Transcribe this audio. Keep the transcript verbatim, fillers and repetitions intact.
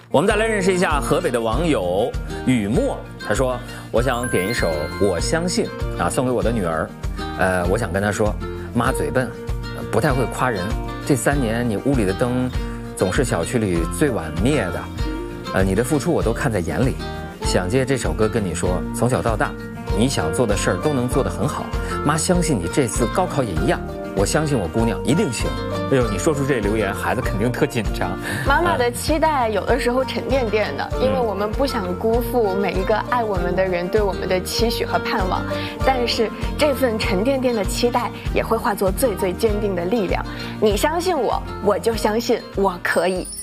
我们再来认识一下河北的网友雨墨，他说：“我想点一首《我相信》啊，送给我的女儿。呃，我想跟她说，妈嘴笨，不太会夸人。这三年你屋里的灯总是小区里最晚灭的，呃，你的付出我都看在眼里。想借这首歌跟你说，从小到大，你想做的事儿都能做得很好。妈相信你这次高考也一样，我相信我姑娘一定行。”哎呦，你说出这留言，孩子肯定特紧张。 妈妈的期待有的时候沉甸甸的，因为我们不想辜负每一个爱我们的人对我们的期许和盼望，但是这份沉甸甸的期待也会化作最最坚定的力量。你相信我，我就相信我可以。